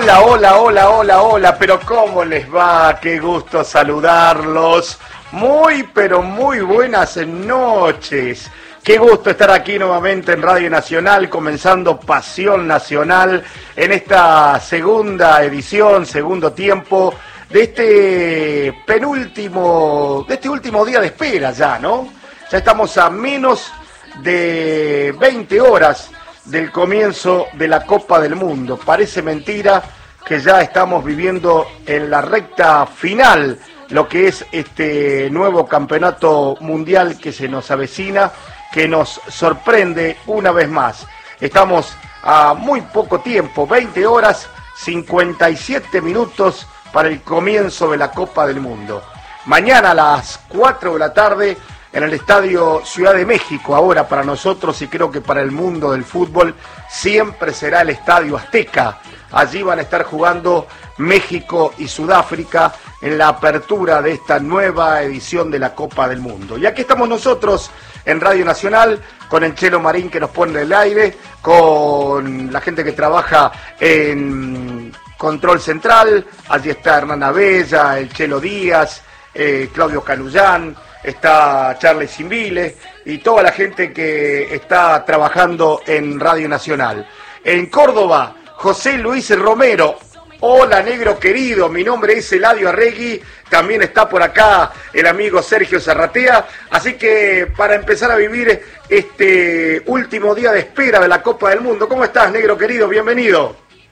Hola, hola, hola, hola, hola, pero ¿cómo les va? Qué gusto saludarlos. Muy, pero muy buenas noches. Qué gusto estar aquí nuevamente en Radio Nacional, comenzando Pasión Nacional en esta segunda edición, segundo tiempo de este último día de espera ya, ¿no? Ya estamos a menos de 20 horas del comienzo de la Copa del Mundo. Parece mentira que ya estamos viviendo en la recta final lo que es este nuevo campeonato mundial que se nos avecina, que nos sorprende una vez más. Estamos a muy poco tiempo, 20 horas, 57 minutos para el comienzo de la Copa del Mundo. Mañana a las 4 de la tarde en el Estadio Ciudad de México, ahora para nosotros y creo que para el mundo del fútbol, siempre será el Estadio Azteca. Allí van a estar jugando México y Sudáfrica en la apertura de esta nueva edición de la Copa del Mundo. Y aquí estamos nosotros en Radio Nacional, con el Chelo Marín que nos pone el aire, con la gente que trabaja en Control Central. Allí está Hernán Abella, el Chelo Díaz, Claudio Canullán, está Charles Simbile y toda la gente que está trabajando en Radio Nacional. En Córdoba, José Luis Romero. Hola, negro querido, mi nombre es Eladio Arregui, también está por acá el amigo Sergio Zarratea, así que para empezar a vivir este último día de espera de la Copa del Mundo. ¿Cómo estás, negro querido? Bienvenido.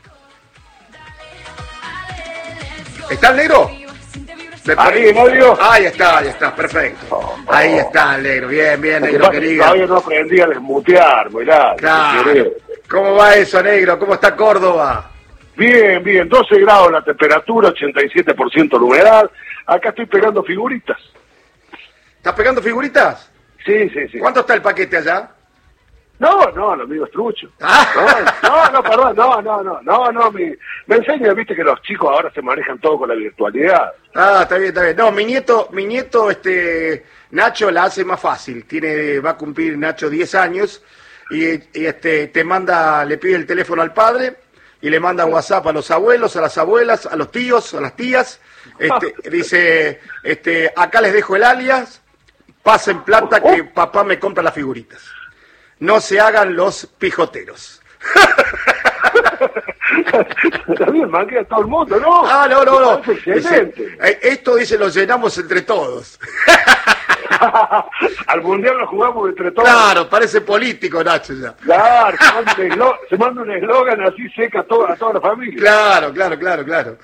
¿Está el negro? Ahí, Eladio. Ahí está, perfecto. Ahí está el negro, bien, negro querido. Todavía no aprendí a desmutear, mirá. Claro. ¿Cómo va eso, negro? ¿Cómo está Córdoba? Bien, 12 grados la temperatura, 87% la humedad. Acá estoy pegando figuritas. ¿Estás pegando figuritas? Sí. ¿Cuánto está el paquete allá? No, lo mío es trucho. No, me enseña, viste que los chicos ahora se manejan todo con la virtualidad. Está bien. No, mi nieto, Nacho la hace más fácil. Va a cumplir Nacho 10 años y te manda, le pide el teléfono al padre y le manda WhatsApp a los abuelos, a las abuelas, a los tíos, a las tías. Dice, acá les dejo el alias, pasen plata que papá me compra las figuritas. No se hagan los pijoteros. También manquea todo el mundo, ¿no? No. Excelente. Esto dice, lo llenamos entre todos. Al mundial lo jugamos entre todos. Claro, parece político, Nacho, ya. Claro, se manda un eslogan así seca a toda la familia. Claro.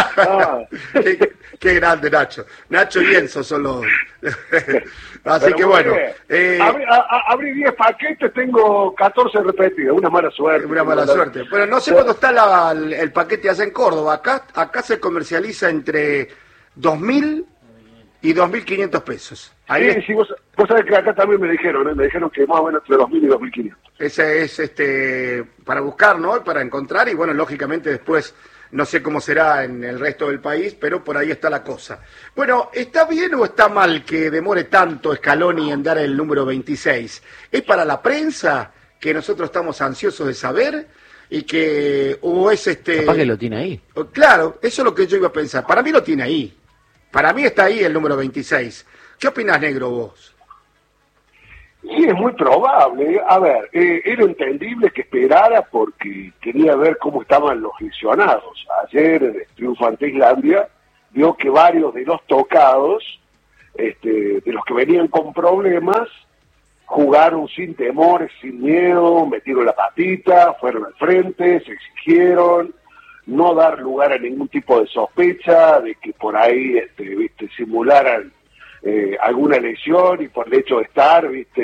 Qué grande, Nacho. Nacho y Enzo son los... Así pero que bueno. Abrí 10 paquetes, tengo 14 repetidos. Una mala suerte. Pero no sé cuándo está el paquete allá en Córdoba. Acá se comercializa entre 2.000 y 2.500 pesos. Sí, vos sabés que acá también me dijeron que más o menos entre 2.000 y 2.500. Ese es para buscar, ¿no? Para encontrar y bueno, lógicamente después no sé cómo será en el resto del país, pero por ahí está la cosa. Bueno, ¿está bien o está mal que demore tanto Scaloni en dar el número 26? ¿Es para la prensa que nosotros estamos ansiosos de saber? Y que, o es Capaz que lo tiene ahí. Claro, eso es lo que yo iba a pensar. Para mí lo tiene ahí. Para mí está ahí el número 26. ¿Qué opinás, negro, vos? Sí, es muy probable. A ver, era entendible que esperara porque quería ver cómo estaban los lesionados. Ayer, en el triunfo ante Islandia, vio que varios de los tocados, de los que venían con problemas, jugaron sin temores, sin miedo, metieron la patita, fueron al frente, se exigieron, no dar lugar a ningún tipo de sospecha de que por ahí simularan alguna lesión y por el hecho de estar,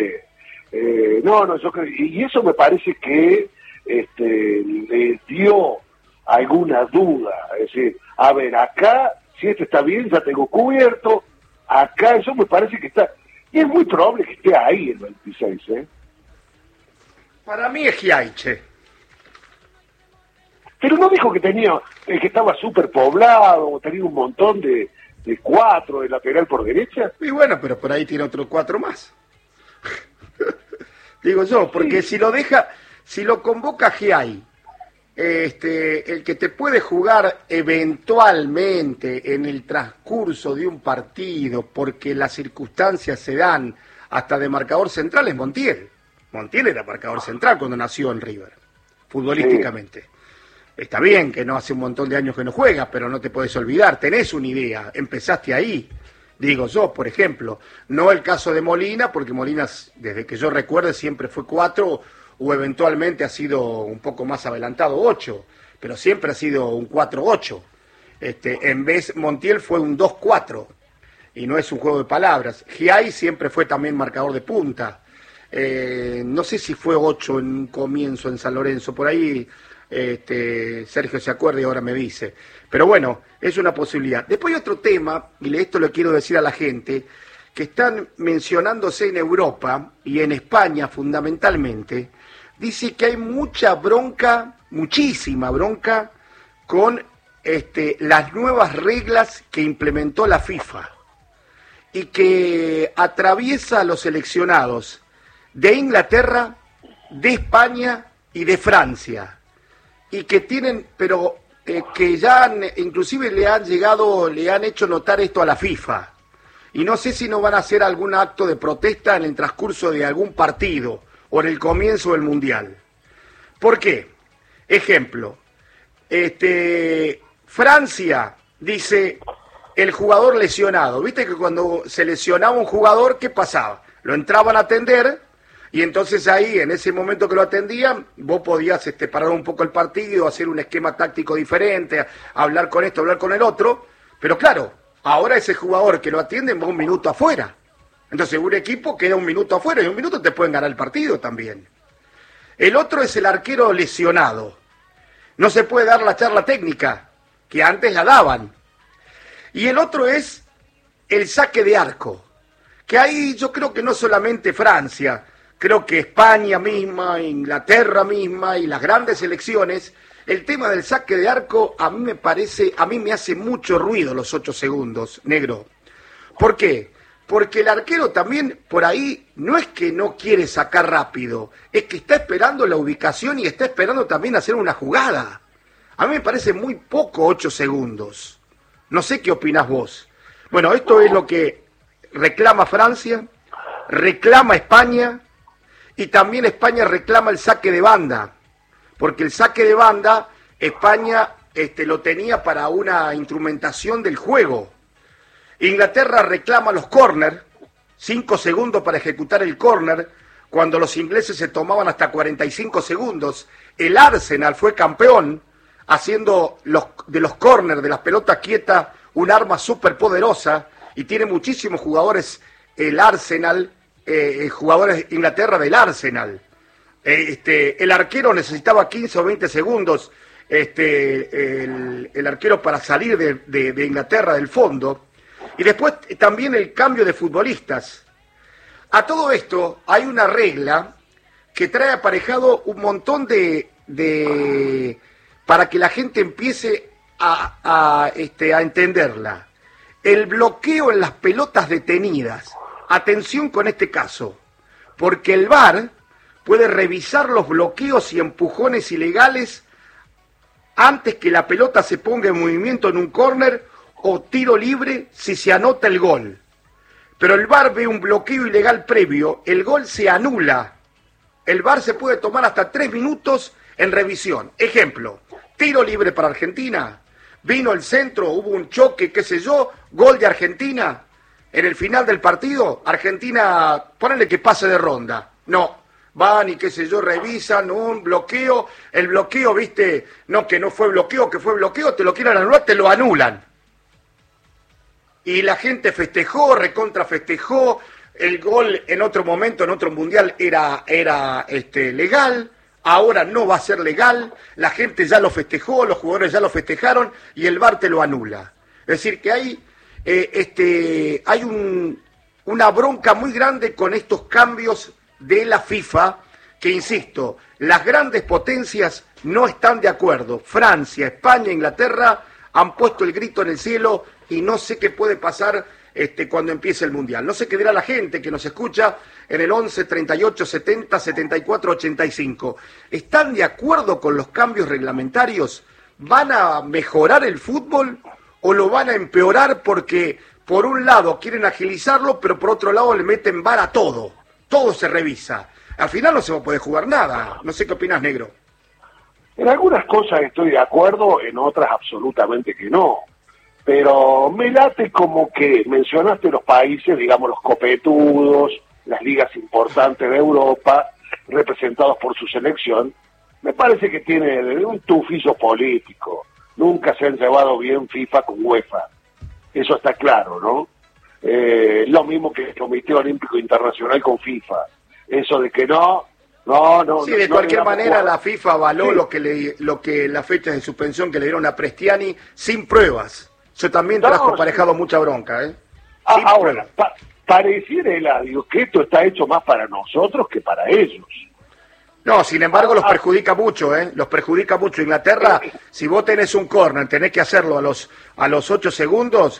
yo creo, y eso me parece que le dio alguna duda, es decir, a ver, acá, si está bien, ya tengo cubierto, acá eso me parece que está, y es muy probable que esté ahí el 26, Para mí es Giaiche. Pero no dijo que que estaba súper poblado, tenía un montón de 4 de lateral por derecha. Y bueno, pero por ahí tiene otros 4 más. Digo yo, porque si lo convoca Giai el que te puede jugar eventualmente en el transcurso de un partido, porque las circunstancias se dan hasta de marcador central, es Montiel. Montiel era marcador central cuando nació en River, futbolísticamente. Sí. Está bien que no hace un montón de años que no juega, pero no te puedes olvidar, tenés una idea, empezaste ahí. Digo yo, por ejemplo, no el caso de Molina, porque Molina, desde que yo recuerde, siempre fue 4 o eventualmente ha sido un poco más adelantado 8, pero siempre ha sido un 4-8. En vez, Montiel fue un 2-4, y no es un juego de palabras. Giai siempre fue también marcador de punta. No sé si fue 8 en un comienzo en San Lorenzo, por ahí Sergio se acuerda y ahora me dice. Pero bueno, es una posibilidad. Después hay otro tema, y esto lo quiero decir a la gente, que están mencionándose en Europa y en España fundamentalmente. Dice que hay mucha bronca, muchísima bronca, con las nuevas reglas que implementó la FIFA y que atraviesa a los seleccionados de Inglaterra, de España y de Francia, y que tienen, pero que ya inclusive le han hecho notar esto a la FIFA, y no sé si no van a hacer algún acto de protesta en el transcurso de algún partido o en el comienzo del Mundial. ¿Por qué? Ejemplo, Francia dice el jugador lesionado. Viste que cuando se lesionaba un jugador, ¿qué pasaba? Lo entraban a atender y entonces ahí, en ese momento que lo atendían, vos podías parar un poco el partido, hacer un esquema táctico diferente, hablar con esto, hablar con el otro. Pero claro, ahora ese jugador que lo atienden va un minuto afuera. Entonces un equipo queda un minuto afuera y un minuto te pueden ganar el partido también. El otro es el arquero lesionado. No se puede dar la charla técnica, que antes la daban. Y el otro es el saque de arco, que ahí yo creo que no solamente Francia, creo que España misma, Inglaterra misma y las grandes selecciones, el tema del saque de arco a mí me hace mucho ruido los 8 segundos, negro. ¿Por qué? Porque el arquero también por ahí no es que no quiere sacar rápido, es que está esperando la ubicación y está esperando también hacer una jugada. A mí me parece muy poco 8 segundos. No sé qué opinás vos. Bueno, esto es lo que reclama Francia, reclama España, y también España reclama el saque de banda, porque el saque de banda España lo tenía para una instrumentación del juego. Inglaterra reclama los córner, 5 segundos para ejecutar el córner, cuando los ingleses se tomaban hasta 45 segundos. El Arsenal fue campeón haciendo de los córner, de las pelotas quietas, un arma súper poderosa, y tiene muchísimos jugadores el Arsenal, jugadores de Inglaterra del Arsenal. El arquero necesitaba 15 o 20 segundos, el arquero para salir de Inglaterra del fondo. Y después también el cambio de futbolistas. A todo esto hay una regla que trae aparejado un montón para que la gente empiece a entenderla. El bloqueo en las pelotas detenidas. Atención con este caso, porque el VAR puede revisar los bloqueos y empujones ilegales antes que la pelota se ponga en movimiento en un córner o tiro libre si se anota el gol. Pero el VAR ve un bloqueo ilegal previo, el gol se anula. El VAR se puede tomar hasta 3 minutos en revisión. Ejemplo, tiro libre para Argentina, vino el centro, hubo un choque, qué sé yo, gol de Argentina. En el final del partido, Argentina, ponele que pase de ronda. No, van y qué sé yo, revisan un bloqueo. El bloqueo, viste, no que no fue bloqueo, que fue bloqueo, te lo quieren anular, te lo anulan. Y la gente festejó, recontra festejó. El gol en otro momento, en otro mundial, era legal. Ahora no va a ser legal. La gente ya lo festejó, los jugadores ya lo festejaron y el VAR te lo anula. Es decir, que hay una bronca muy grande con estos cambios de la FIFA, que insisto, las grandes potencias no están de acuerdo. Francia, España, Inglaterra han puesto el grito en el cielo y no sé qué puede pasar cuando empiece el Mundial. No sé qué dirá la gente que nos escucha en el 11 38 70 74 85. ¿Están de acuerdo con los cambios reglamentarios? ¿Van a mejorar el fútbol o lo van a empeorar porque por un lado quieren agilizarlo, pero por otro lado le meten VAR a todo? Todo se revisa. Al final no se va a poder jugar nada. No sé qué opinas, Negro. En algunas cosas estoy de acuerdo, en otras absolutamente que no. Pero me late como que mencionaste los países, digamos los copetudos, las ligas importantes de Europa, representados por su selección. Me parece que tiene un tufillo político. Nunca se han llevado bien FIFA con UEFA. Eso está claro, ¿no? Lo mismo que el Comité Olímpico Internacional con FIFA. Eso de que no. Sí, de cualquier manera la FIFA avaló lo que la fecha de suspensión que le dieron a Prestiani sin pruebas. Eso también trajo aparejado mucha bronca, ¿eh? Ahora, pareciera, Eladio, que esto está hecho más para nosotros que para ellos. No, sin embargo los perjudica mucho, ¿eh? Los perjudica mucho. Inglaterra, si vos tenés un córner, tenés que hacerlo a los 8 segundos,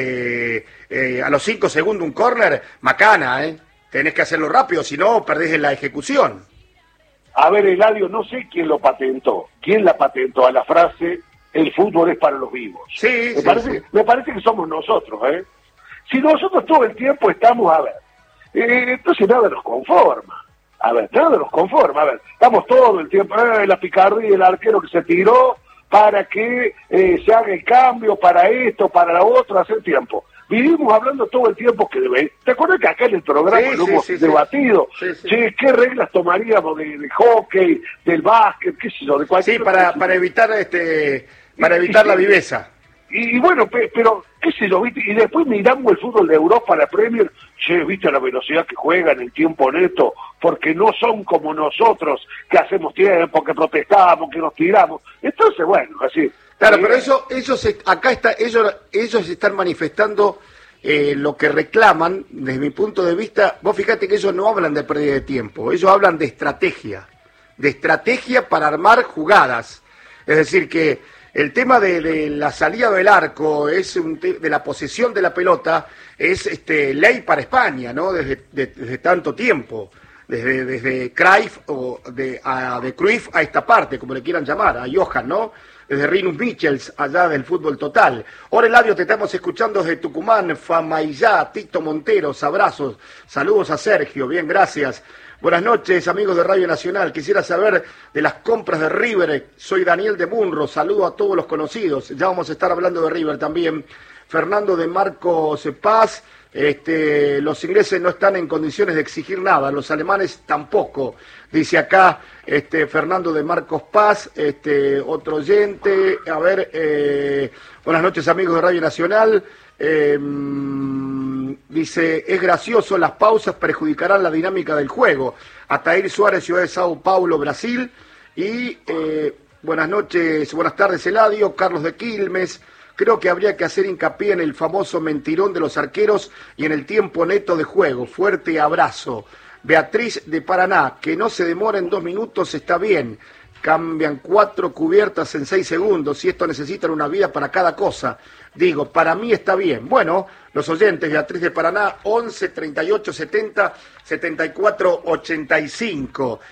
a los 5 segundos un córner, macana, ¿eh? Tenés que hacerlo rápido, si no perdés en la ejecución. A ver, Eladio, no sé quién lo patentó. ¿Quién la patentó a la frase el fútbol es para los vivos? Sí, me parece que somos nosotros, ¿eh? Si nosotros todo el tiempo estamos, entonces nada nos conforma. Nada nos conforma. Estamos todo el tiempo, la picardía del arquero que se tiró para que se haga el cambio, para esto, para lo otro, hace tiempo. Vivimos hablando todo el tiempo que debe. ¿Te acuerdas que acá en el programa lo hemos debatido? Sí. Che, ¿qué reglas tomaríamos de hockey, del básquet, qué sé yo, de cualquier para evitar la viveza. Y bueno, pero qué sé yo, ¿viste? Y después miramos el fútbol de Europa, la Premier, ¿viste la velocidad que juegan, el tiempo neto? Porque no son como nosotros, que hacemos tiempo, que protestamos, que nos tiramos. Entonces, bueno, así. Claro, pero ellos están manifestando lo que reclaman, desde mi punto de vista. Vos fíjate que ellos no hablan de pérdida de tiempo, ellos hablan de estrategia para armar jugadas. Es decir, que el tema de la salida del arco, de la posesión de la pelota, es ley para España, ¿no? Desde tanto tiempo. Desde Cruyff de Cruyff a esta parte, como le quieran llamar, a Johan, ¿no? Desde Rinus Michels, allá del fútbol total. Ahora, Eladio, te estamos escuchando desde Tucumán, Famaillá, Tito Monteros, abrazos, saludos a Sergio, bien, gracias. Buenas noches, amigos de Radio Nacional. Quisiera saber de las compras de River. Soy Daniel de Munro, saludo a todos los conocidos. Ya vamos a estar hablando de River también. Fernando de Marcos Paz. Los ingleses no están en condiciones de exigir nada, los alemanes tampoco, dice acá Fernando de Marcos Paz, otro oyente. A ver, buenas noches, amigos de Radio Nacional. Dice, es gracioso, las pausas perjudicarán la dinámica del juego. Atair Suárez, Ciudad de Sao Paulo, Brasil. Y buenas noches, buenas tardes, Eladio. Carlos de Quilmes. Creo que habría que hacer hincapié en el famoso mentirón de los arqueros y en el tiempo neto de juego. Fuerte abrazo. Beatriz de Paraná, que no se demoren 2 minutos, está bien. Cambian 4 cubiertas en 6 segundos y esto necesitan una vida para cada cosa. Digo, para mí está bien. Bueno, los oyentes, Beatriz de Paraná, 11 38 70 74 85.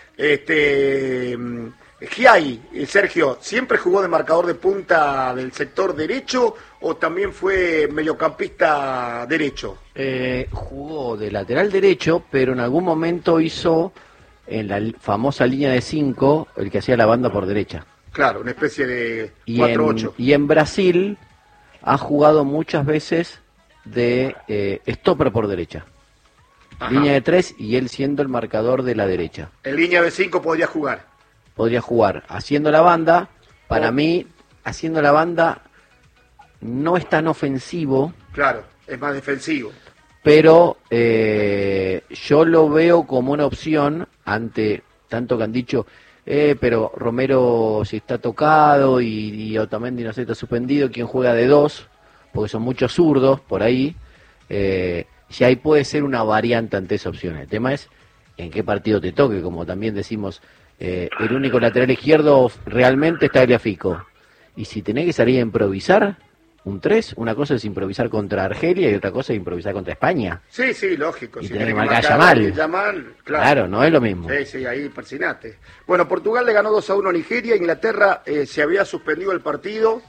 Giai, Sergio, ¿siempre jugó de marcador de punta del sector derecho o también fue mediocampista derecho? Jugó de lateral derecho, pero en algún momento hizo en la famosa línea de 5 el que hacía la banda por derecha. Claro, una especie de 4-8. Y en Brasil ha jugado muchas veces de stopper por derecha. Ajá. Línea de 3 y él siendo el marcador de la derecha. En línea de 5 podría jugar haciendo la banda. Para mí, haciendo la banda no es tan ofensivo. Claro, es más defensivo. Pero yo lo veo como una opción ante tanto que han dicho, pero Romero si está tocado y Otamendi no sé, está suspendido, ¿quién juega de 2? Porque son muchos zurdos por ahí. Si ahí puede ser una variante ante esa opción. El tema es en qué partido te toque, como también decimos. El único lateral izquierdo realmente está Tagliafico. Y si tenés que salir a improvisar, un 3. Una cosa es improvisar contra Argelia y otra cosa es improvisar contra España. Sí, sí, lógico. Y si tener que tenés marcar Yamal, claro, no es lo mismo. Sí, sí, ahí persinate. Bueno, Portugal le ganó 2-1 a Nigeria. Inglaterra se había suspendido el partido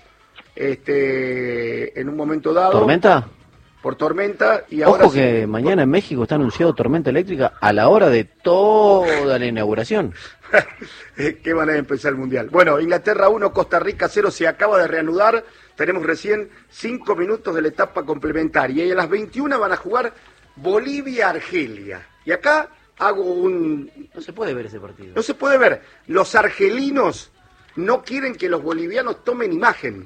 en un momento dado. ¿Tormenta? Por tormenta. Y ahora Ojo que mañana en México está anunciado tormenta eléctrica a la hora de toda la inauguración. Qué manera de empezar el Mundial. Bueno, Inglaterra 1, Costa Rica 0, se acaba de reanudar. Tenemos recién 5 minutos de la etapa complementaria. Y a las 21 van a jugar Bolivia-Argelia. Y acá hago un... No se puede ver ese partido. No se puede ver. Los argelinos no quieren que los bolivianos tomen imagen.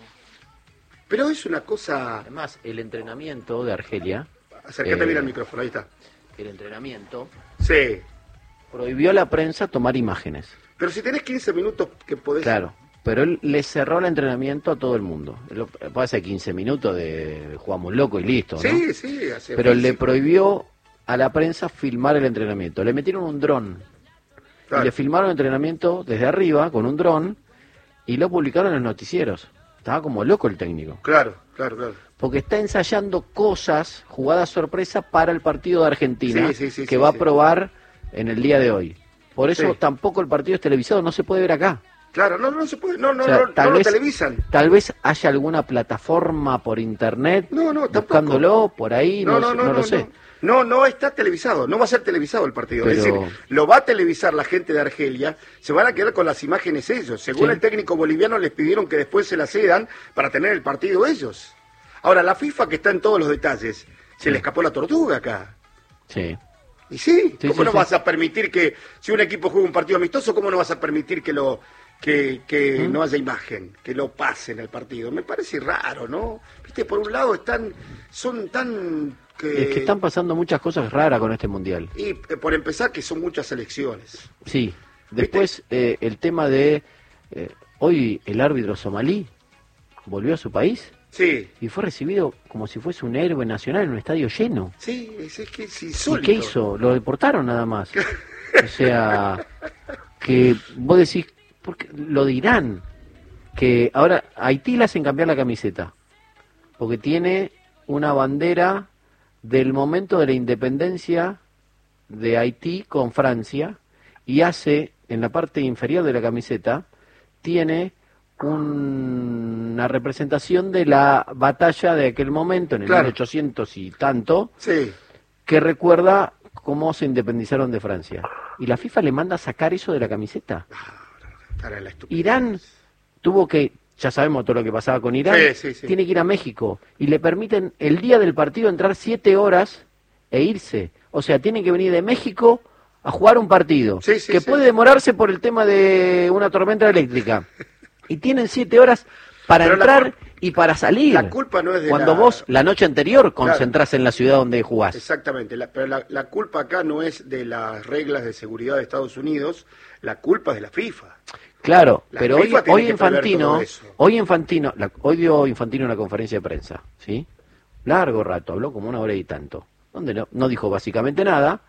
Pero es una cosa... Además, el entrenamiento de Argelia... Acércate bien al micrófono, ahí está. El entrenamiento... Sí. Prohibió a la prensa tomar imágenes. Pero si tenés 15 minutos que podés... Claro, pero él le cerró el entrenamiento a todo el mundo. Puede ser 15 minutos de jugamos loco y listo, ¿no? Sí, sí. Pero le prohibió a la prensa filmar el entrenamiento. Le metieron un dron. Claro. Y le filmaron el entrenamiento desde arriba con un dron y lo publicaron en los noticieros. Estaba como loco el técnico. Claro, claro, claro. Porque está ensayando cosas, jugadas sorpresa para el partido de Argentina, que va a probar en el día de hoy. Por eso tampoco el partido es televisado, no se puede ver acá. Claro, no se puede, no lo televisan. Tal vez haya alguna plataforma por internet buscándolo por ahí, no lo sé. No está televisado, no va a ser televisado el partido. Pero... Es decir, lo va a televisar la gente de Argelia, se van a quedar con las imágenes ellos. Según el técnico boliviano les pidieron que después se las cedan para tener el partido ellos. Ahora, la FIFA, que está en todos los detalles, se le escapó la tortuga acá. Sí. Y ¿cómo no vas a permitir que, si un equipo juega un partido amistoso, cómo no vas a permitir que no haya imagen, que lo pasen al partido? Me parece raro, ¿no? Viste, por un lado son tan... Es que están pasando muchas cosas raras con este Mundial. Y por empezar, que son muchas elecciones. Sí. Después, el tema de... hoy el árbitro somalí volvió a su país. Sí. Y fue recibido como si fuese un héroe nacional en un estadio lleno. Sí, es que es insólito. ¿Y qué hizo? Lo deportaron nada más. O sea, que vos decís, porque lo dirán, que ahora Haití le hacen cambiar la camiseta, porque tiene una bandera del momento de la independencia de Haití con Francia, y hace, en la parte inferior de la camiseta, tiene una representación de la batalla de aquel momento, en el 1800 y tanto, que recuerda cómo se independizaron de Francia. Y la FIFA le manda a sacar eso de la camiseta. Irán tuvo que, ya sabemos todo lo que pasaba con Irán, tiene que ir a México, y le permiten el día del partido entrar 7 horas e irse. O sea, tienen que venir de México a jugar un partido, que puede demorarse por el tema de una tormenta eléctrica. Y tienen 7 horas para entrar y para salir. La culpa no es de cuando vos la noche anterior concentrás en la ciudad donde jugás. Exactamente, pero la culpa acá no es de las reglas de seguridad de Estados Unidos, la culpa es de la FIFA. Claro, pero hoy Infantino dio Infantino una conferencia de prensa, ¿sí? Largo rato, habló como 1 hora y tanto, donde no dijo básicamente nada.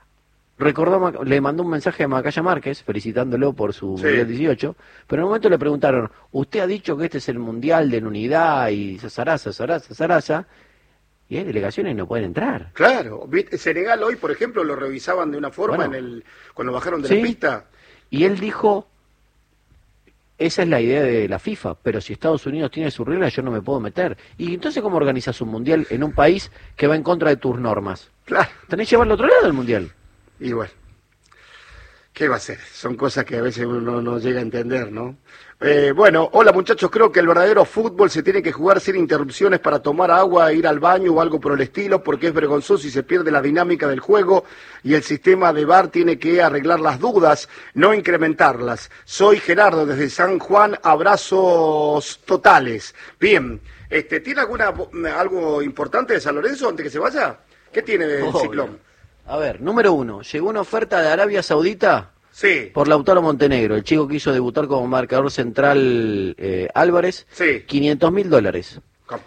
Le mandó un mensaje a Macaya Márquez felicitándolo por su Mundial 18, pero en un momento le preguntaron, usted ha dicho que este es el Mundial de la unidad y zaraza, y hay delegaciones no pueden entrar. Claro, Senegal hoy, por ejemplo, lo revisaban de una forma cuando bajaron de la pista. Y él dijo, esa es la idea de la FIFA, pero si Estados Unidos tiene sus reglas, yo no me puedo meter. Y entonces, ¿cómo organizas un Mundial en un país que va en contra de tus normas? Claro. Tenés que llevarlo al otro lado del Mundial. Y bueno, ¿qué va a ser? Son cosas que a veces uno no llega a entender, ¿no? Bueno, hola muchachos, creo que el verdadero fútbol se tiene que jugar sin interrupciones para tomar agua, ir al baño o algo por el estilo, porque es vergonzoso y se pierde la dinámica del juego, y el sistema de VAR tiene que arreglar las dudas, no incrementarlas. Soy Gerardo desde San Juan, abrazos totales. Bien, ¿tiene algo importante de San Lorenzo antes que se vaya? ¿Qué tiene del Ciclón? A ver, número 1, llegó una oferta de Arabia Saudita por Lautaro Montenegro, el chico que hizo debutar como marcador central Álvarez, $500.000. ¿Cómo $500.000?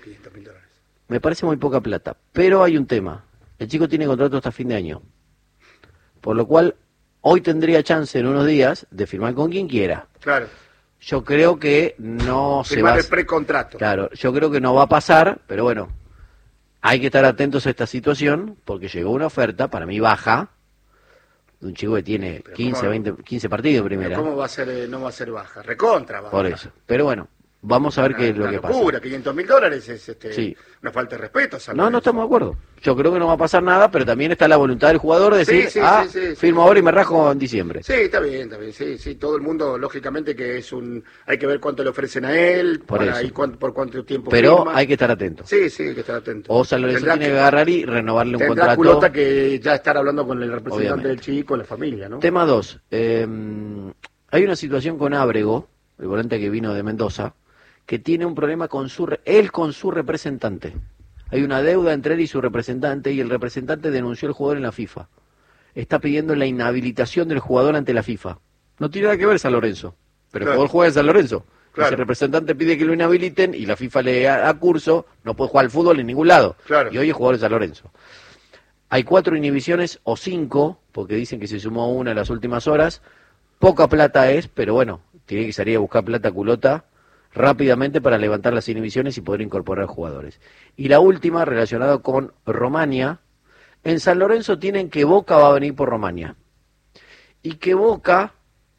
Me parece muy poca plata, pero hay un tema, el chico tiene contrato hasta fin de año, por lo cual hoy tendría chance en unos días de firmar con quien quiera. Claro. Yo creo que no se va Firmar a... el precontrato. Claro, yo creo que no va a pasar, pero bueno, hay que estar atentos a esta situación, porque llegó una oferta, para mí baja, de un chico que tiene Pero 15, ¿cómo? 20, 15 partidos en primera. ¿Cómo va a ser, no va a ser baja? Recontra baja. Por eso. Pero bueno, vamos a ver qué es lo que locura, pasa. $500 es Sí. una falta de respeto. No estamos de acuerdo. Yo creo que no va a pasar nada, pero también está la voluntad del jugador de decir, sí, firmo ahora y me rajo en diciembre. Sí, está bien, sí, todo el mundo, lógicamente que hay que ver cuánto le ofrecen a él, Por eso. y por cuánto tiempo Pero firma. hay que estar atento. Sí, hay que estar atento. O San Lorenzo tiene que agarrar y renovarle un tendrá contrato. Culota que ya estar hablando con el representante Obviamente. del chico, la familia, ¿no? Tema 2. Hay una situación con Ábrego, el volante que vino de Mendoza, que tiene un problema con su representante. Hay una deuda entre él y su representante, y el representante denunció al jugador en la FIFA. Está pidiendo la inhabilitación del jugador ante la FIFA. No tiene nada que ver San Lorenzo, pero Claro. el jugador juega en San Lorenzo. Claro. Ese representante pide que lo inhabiliten y la FIFA le da curso, no puede jugar al fútbol en ningún lado. Claro. Y hoy es jugador de San Lorenzo. Hay 4 inhibiciones o 5, porque dicen que se sumó una en las últimas horas. Poca plata es, pero bueno, tiene que salir a buscar plata Culota rápidamente para levantar las inhibiciones y poder incorporar jugadores. Y la última, relacionada con Romania. En San Lorenzo tienen que Boca va a venir por Romania. Y que Boca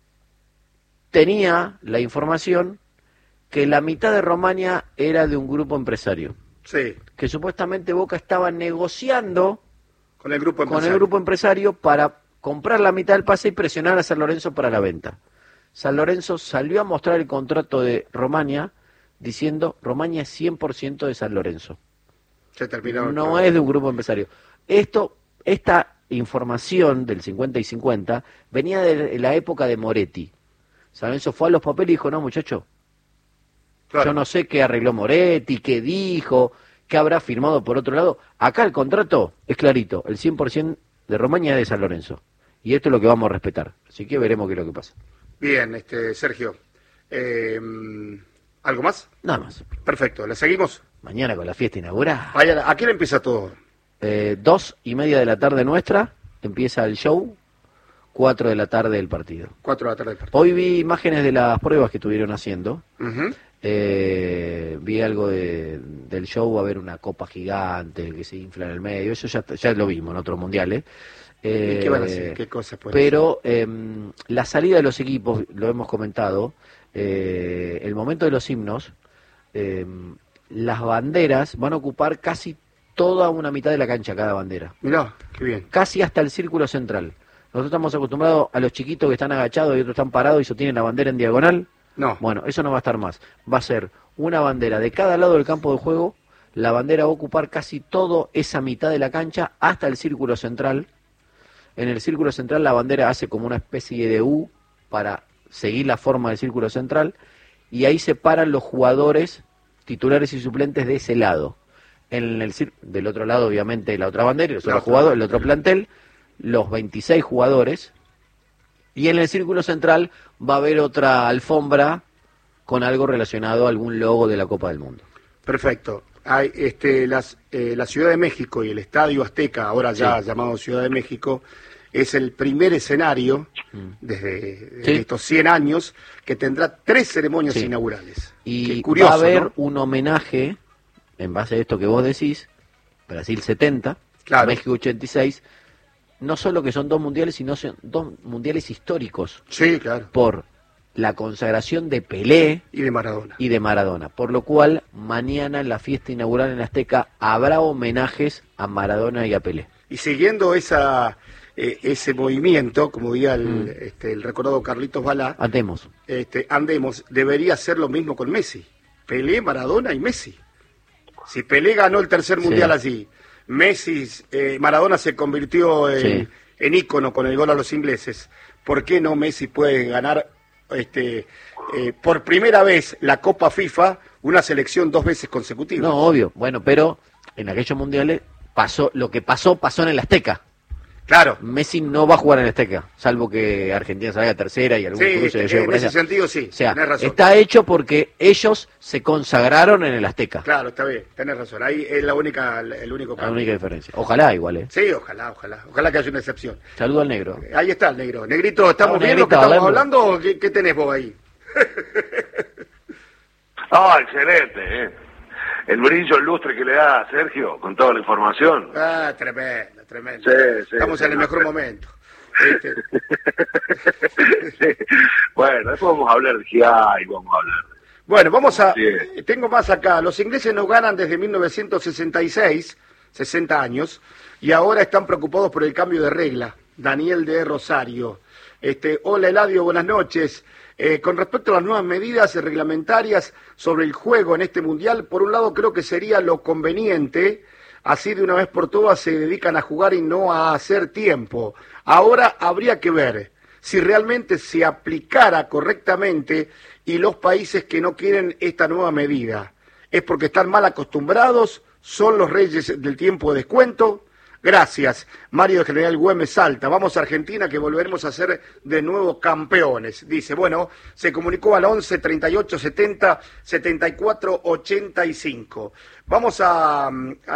tenía la información que la mitad de Romania era de un grupo empresario. Sí, Que supuestamente Boca estaba negociando con el grupo con empresario. el grupo empresario para comprar la mitad del pase y presionar a San Lorenzo para la venta. San Lorenzo salió a mostrar el contrato de Romania diciendo Romania es 100% de San Lorenzo. Se terminó. No es de un grupo empresario. Esta información del 50 y 50 venía de la época de Moretti. San Lorenzo fue a los papeles y dijo, no muchacho, Claro. yo no sé qué arregló Moretti, qué dijo, qué habrá firmado por otro lado. Acá el contrato es clarito, el 100% de Romania es de San Lorenzo. Y esto es lo que vamos a respetar. Así que veremos qué es lo que pasa. Bien, Sergio. ¿Algo más? Nada más. Perfecto, ¿le seguimos? Mañana con la fiesta inaugural. Vaya, ¿a quién empieza todo? 2:30 de la tarde nuestra, empieza el show, 4 de la tarde el partido. 4 de la tarde del partido. Hoy vi imágenes de las pruebas que estuvieron haciendo. Ujú. Vi algo del show, va a haber una copa gigante que se infla en el medio. Eso ya lo vimos en otros mundiales. ¿Y qué van a hacer? ¿Qué cosas pueden Pero la salida de los equipos, lo hemos comentado, el momento de los himnos, las banderas van a ocupar casi toda una mitad de la cancha, cada bandera. Mirá, qué bien. Casi hasta el círculo central. Nosotros estamos acostumbrados a los chiquitos que están agachados y otros están parados y sostienen la bandera en diagonal. No, Bueno, eso no va a estar más. Va a ser una bandera de cada lado del campo de juego. La bandera va a ocupar casi toda esa mitad de la cancha hasta el círculo central. En el círculo central la bandera hace como una especie de U para seguir la forma del círculo central. Y ahí se paran los jugadores titulares y suplentes de ese lado. Del otro lado, obviamente, la otra bandera, los otros jugadores, el otro plantel, los 26 jugadores. Y en el círculo central va a haber otra alfombra con algo relacionado a algún logo de la Copa del Mundo. perfecto. Hay, la Ciudad de México y el Estadio Azteca, ahora ya Sí. llamado Ciudad de México, es el primer escenario desde Sí. estos 100 años que tendrá 3 ceremonias Sí. inaugurales. Y Qué curioso, va a haber ¿no? un homenaje, en base a esto que vos decís, Brasil 70, Claro. México 86, no solo que son 2 mundiales, sino son 2 mundiales históricos Sí, claro. por la consagración de Pelé Y de Maradona. y de Maradona. Por lo cual, mañana en la fiesta inaugural en Azteca habrá homenajes a Maradona y a Pelé. Y siguiendo ese movimiento, como diría el recordado Carlitos Balá, Andemos. Andemos, debería ser lo mismo con Messi. Pelé, Maradona y Messi. Si Pelé ganó el tercer mundial allí, Messi, Maradona se convirtió en ícono con el gol a los ingleses, ¿por qué no Messi puede ganar por primera vez la Copa FIFA, una selección 2 veces consecutivas? No, obvio. Bueno, pero en aquellos mundiales pasó lo que pasó en el Azteca. Claro. Messi no va a jugar en el Azteca, salvo que Argentina salga tercera y algún Sí, cruce de en ese sentido sí, O sea, tenés razón. está hecho porque ellos se consagraron en el Azteca. Claro, está bien, tenés razón. Ahí es el único La cambio. única diferencia. Ojalá igual, ¿eh? Sí, ojalá que haya una excepción. Saludo al negro. Ahí está el negro. Negrito, ¿estamos Vamos, bien lo que negrito, estamos hablemos. hablando o qué tenés vos ahí? Ah, excelente, el brillo, el lustre que le da a Sergio con toda la información. Ah, tremendo, tremendo. Sí, Estamos en el mejor momento. Sí. Bueno, después vamos a hablar de GIA y vamos a hablar. Bueno, vamos a... Sí. Tengo más acá. Los ingleses no ganan desde 1966, 60 años, y ahora están preocupados por el cambio de regla. Daniel de Rosario. Hola Eladio, buenas noches. Con respecto a las nuevas medidas reglamentarias sobre el juego en este mundial, por un lado creo que sería lo conveniente, así de una vez por todas se dedican a jugar y no a hacer tiempo. Ahora habría que ver si realmente se aplicara correctamente y los países que no quieren esta nueva medida. ¿Es porque están mal acostumbrados? ¿Son los reyes del tiempo de descuento? Gracias, Mario de General Güemes, Salta. Vamos a Argentina que volveremos a ser de nuevo campeones. Dice, bueno, se comunicó al 11 38 70 74 85. Vamos a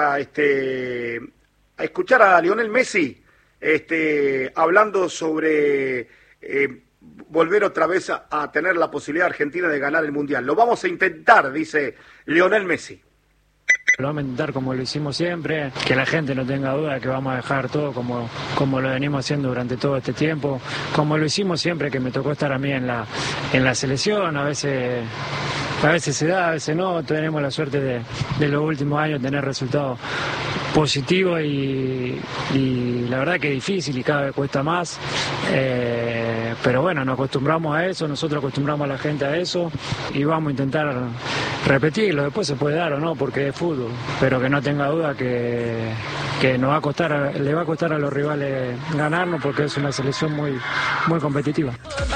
escuchar a Lionel Messi hablando sobre volver otra vez a tener la posibilidad Argentina de ganar el Mundial. Lo vamos a intentar, dice Lionel Messi. Lo vamos a intentar como lo hicimos siempre, que la gente no tenga duda de que vamos a dejar todo como lo venimos haciendo durante todo este tiempo, como lo hicimos siempre que me tocó estar a mí en la selección. A veces se da, a veces no. Tenemos la suerte de los últimos años tener resultados positivos y la verdad que es difícil y cada vez cuesta más, pero bueno, nos acostumbramos a eso, nosotros acostumbramos a la gente a eso y vamos a intentar repetirlo. Después se puede dar o no porque es fútbol, pero que no tenga duda que nos va a costar, le va a costar a los rivales ganarnos porque es una selección muy competitiva.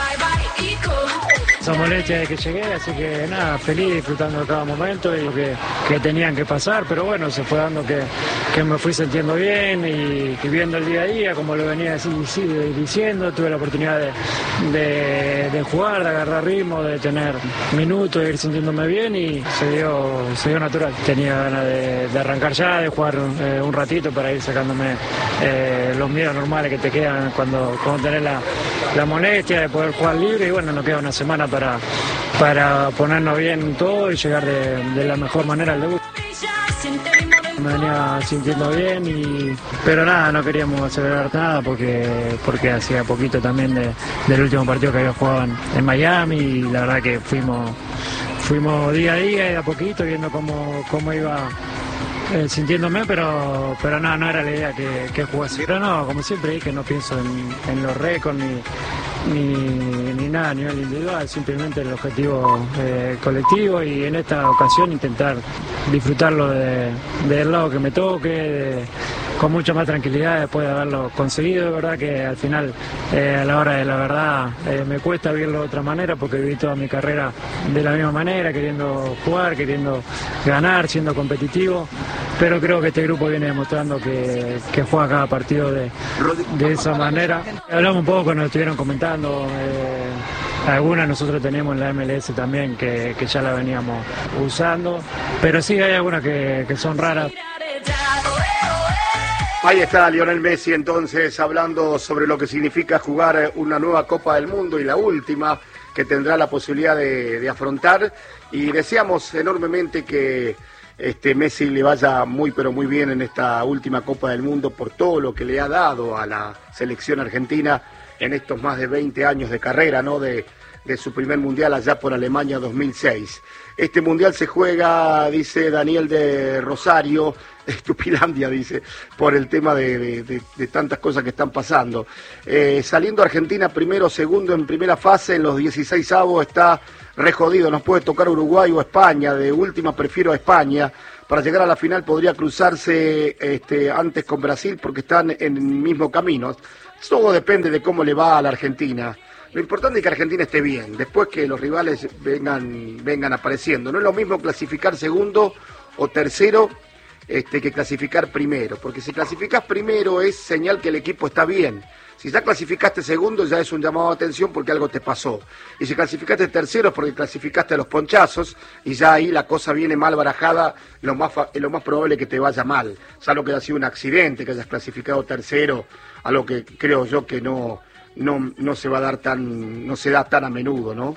Esa molestia de que llegué, así que nada, feliz, disfrutando de cada momento y lo que tenían que pasar, pero bueno, se fue dando que me fui sintiendo bien y viendo el día a día, como lo venía diciendo, tuve la oportunidad de jugar, de agarrar ritmo, de tener minutos, de ir sintiéndome bien y se dio natural. Tenía ganas de arrancar ya, de jugar un ratito para ir sacándome los miedos normales que te quedan cuando tenés la molestia de poder jugar libre y bueno, nos queda una semana para ponernos bien todo y llegar de la mejor manera al debut. Me venía sintiendo bien, pero nada, no queríamos acelerar nada porque hacía poquito también del último partido que había jugado en Miami y la verdad que fuimos día a día y de a poquito viendo cómo iba sintiéndome, pero no era la idea que jugase. Pero no, como siempre dije, no pienso en los récords ni nada a nivel individual, simplemente el objetivo colectivo y en esta ocasión intentar disfrutarlo del lado que me toque, con mucha más tranquilidad después de haberlo conseguido. De verdad que al final, a la hora de la verdad, me cuesta verlo de otra manera porque viví toda mi carrera de la misma manera, queriendo jugar, queriendo ganar, siendo competitivo, pero creo que este grupo viene demostrando que juega cada partido de esa manera. Hablamos un poco, nos estuvieron comentando, algunas nosotros tenemos en la MLS también que ya la veníamos usando, pero sí hay algunas que son raras. Ahí está Lionel Messi entonces hablando sobre lo que significa jugar una nueva Copa del Mundo y la última que tendrá la posibilidad de afrontar, y deseamos enormemente que Messi le vaya muy pero muy bien en esta última Copa del Mundo por todo lo que le ha dado a la selección argentina en estos más de 20 años de carrera, ¿no? De su primer mundial allá por Alemania 2006. Este mundial se juega, dice Daniel de Rosario, Estupilandia, dice, por el tema de tantas cosas que están pasando. Saliendo Argentina primero o segundo en primera fase, en los 16avos está re jodido, nos puede tocar Uruguay o España, de última prefiero a España. Para llegar a la final podría cruzarse antes con Brasil porque están en el mismo camino. Todo depende de cómo le va a la Argentina. Lo importante es que Argentina esté bien, después que los rivales vengan apareciendo. No es lo mismo clasificar segundo o tercero que clasificar primero, porque si clasificás primero es señal que el equipo está bien. Si ya clasificaste segundo ya es un llamado de atención porque algo te pasó. Y si clasificaste tercero es porque clasificaste a los ponchazos y ya ahí la cosa viene mal barajada, lo más probable es que te vaya mal. Salvo que haya sido un accidente, que hayas clasificado tercero, algo que creo yo que no se va a dar no se da tan a menudo, ¿no?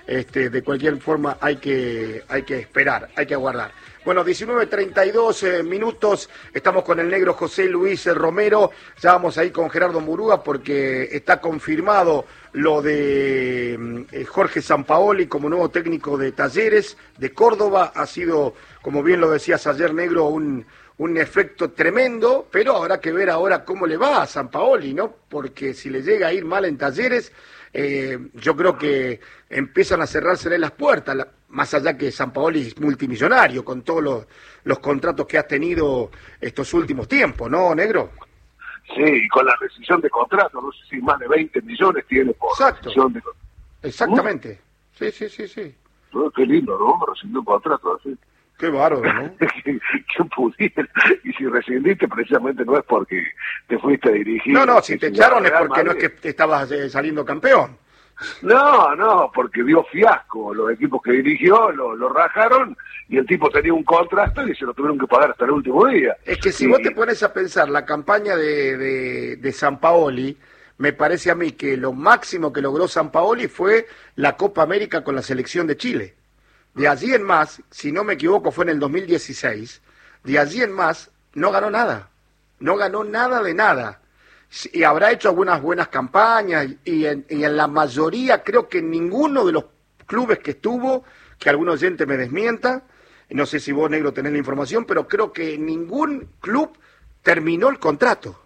de cualquier forma hay que esperar, hay que aguardar. Bueno, 19:32 minutos, estamos con el negro José Luis Romero, ya vamos ahí con Gerardo Murúa porque está confirmado lo de Jorge Sampaoli como nuevo técnico de Talleres de Córdoba. Ha sido, como bien lo decías ayer, negro, un efecto tremendo, pero habrá que ver ahora cómo le va a Sampaoli, ¿no? Porque si le llega a ir mal en Talleres, yo creo que empiezan a cerrársele las puertas, más allá que Sampaoli es multimillonario con todos los contratos que ha tenido estos últimos tiempos, ¿no, negro? Sí, con la rescisión de contrato, no sé si más de 20 millones tiene por rescisión de contrato. Exactamente, sí. Qué lindo, ¿no? Rescindió un contrato así. Qué bárbaro, ¿no? Que pudiera. Y si rescindiste, precisamente no es porque te fuiste a dirigir. No, si te echaron es porque no es que te estabas saliendo campeón. No, porque dio fiasco. Los equipos que dirigió lo rajaron y el tipo tenía un contrato y se lo tuvieron que pagar hasta el último día. Es que si vos te pones a pensar la campaña de Sampaoli, me parece a mí que lo máximo que logró Sampaoli fue la Copa América con la selección de Chile. De allí en más, si no me equivoco, fue en el 2016, de allí en más no ganó nada de nada. Y habrá hecho algunas buenas campañas y en la mayoría, creo que en ninguno de los clubes que estuvo, que algún oyente me desmienta, no sé si vos, negro, tenés la información, pero creo que ningún club terminó el contrato.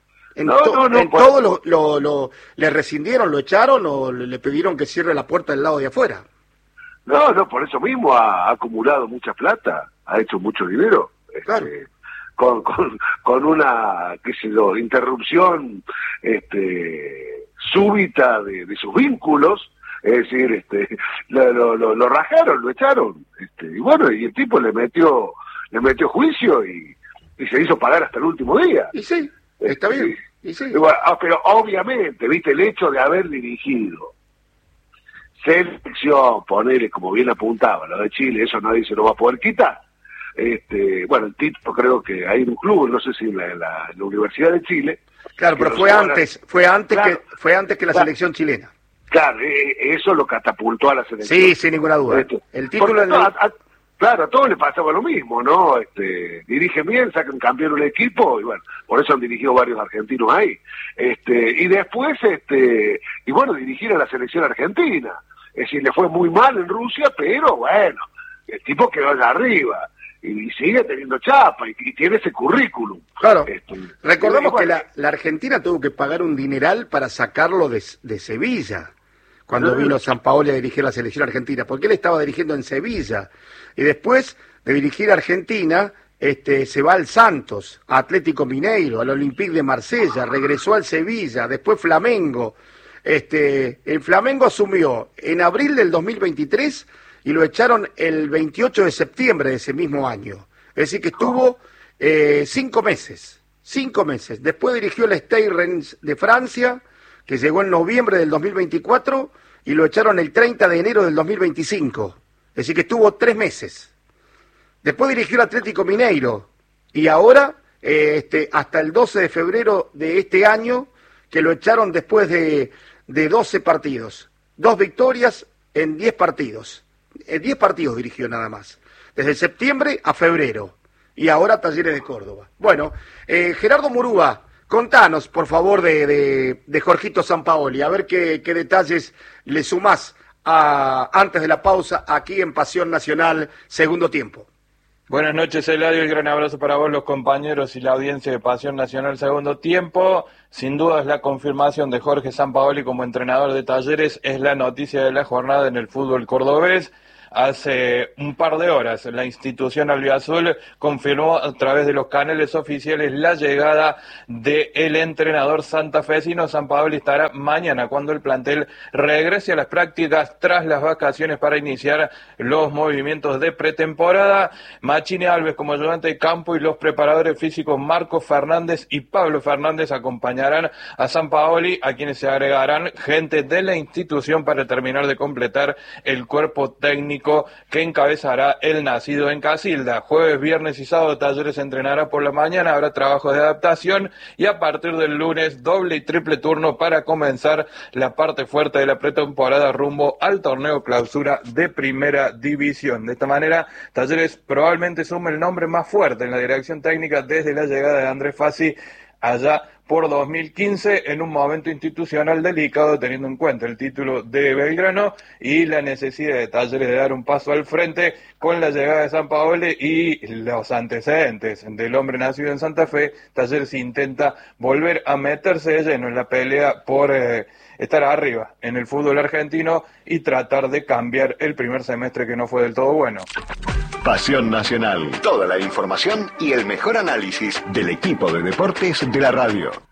Todos le rescindieron, lo echaron o le pidieron que cierre la puerta del lado de afuera. No, por eso mismo ha acumulado mucha plata, ha hecho mucho dinero. Claro. Con una, qué sé yo, interrupción súbita de sus vínculos, es decir, lo rajaron, lo echaron, y bueno, y el tipo le metió juicio y se hizo pagar hasta el último día. Y sí, está bien. Y sí. Bueno, pero obviamente, viste, el hecho de haber dirigido selección, ponerle como bien apuntaba, lo de Chile, eso nadie se lo va a poder quitar. Bueno, el título creo que hay un club, no sé si en la Universidad de Chile. Claro, pero fue antes que la selección chilena. Claro, eso lo catapultó a la selección. Sí, sin ninguna duda. El título claro, a todos les pasaba lo mismo, ¿no? Dirigen bien, sacan campeón un equipo, y bueno, por eso han dirigido varios argentinos ahí. Y después, y bueno, dirigir a la selección argentina. Es decir, le fue muy mal en Rusia, pero bueno, el tipo quedó allá arriba. Y sigue teniendo chapa, y tiene ese currículum. Claro, recordemos que la Argentina tuvo que pagar un dineral para sacarlo de Sevilla, cuando vino Sampaoli a dirigir la selección argentina, porque él estaba dirigiendo en Sevilla, y después de dirigir a Argentina, se va al Santos, a Atlético Mineiro, al Olympique de Marsella, regresó al Sevilla, después Flamengo. El Flamengo asumió en abril del 2023 y lo echaron el 28 de septiembre de ese mismo año. Es decir, que estuvo 5 meses. Después dirigió el Stade Reims de Francia, que llegó en noviembre del 2024, y lo echaron el 30 de enero del 2025. Es decir, que estuvo 3 meses. Después dirigió el Atlético Mineiro, y ahora, hasta el 12 de febrero de este año, que lo echaron después de 12 partidos. 2 victorias en 10 partidos. 10 partidos dirigió nada más, desde septiembre a febrero, y ahora Talleres de Córdoba. Bueno, Gerardo Murúa, contanos, por favor, de Jorgito Sampaoli, a ver qué detalles le sumás antes de la pausa aquí en Pasión Nacional, segundo tiempo. Buenas noches, Eladio, y gran abrazo para vos, los compañeros y la audiencia de Pasión Nacional segundo tiempo. Sin duda es la confirmación de Jorge Sampaoli como entrenador de Talleres, es la noticia de la jornada en el fútbol cordobés. Hace un par de horas la institución albiazul confirmó a través de los canales oficiales la llegada del entrenador santafesino. Sampaoli estará mañana cuando el plantel regrese a las prácticas tras las vacaciones para iniciar los movimientos de pretemporada. Machini Alves como ayudante de campo y los preparadores físicos Marcos Fernández y Pablo Fernández acompañarán a Sampaoli, a quienes se agregarán gente de la institución para terminar de completar el cuerpo técnico técnico que encabezará el nacido en Casilda. Jueves, viernes y sábado Talleres entrenará por la mañana, habrá trabajo de adaptación y a partir del lunes doble y triple turno para comenzar la parte fuerte de la pretemporada rumbo al torneo clausura de Primera División. De esta manera, Talleres probablemente sume el nombre más fuerte en la dirección técnica desde la llegada de Andrés Fassi allá por 2015, en un momento institucional delicado, teniendo en cuenta el título de Belgrano y la necesidad de Talleres de dar un paso al frente con la llegada de Sampaoli y los antecedentes del hombre nacido en Santa Fe. Talleres intenta volver a meterse de lleno en la pelea por estar arriba en el fútbol argentino y tratar de cambiar el primer semestre que no fue del todo bueno. Pasión Nacional. Toda la información y el mejor análisis del equipo de deportes de la radio.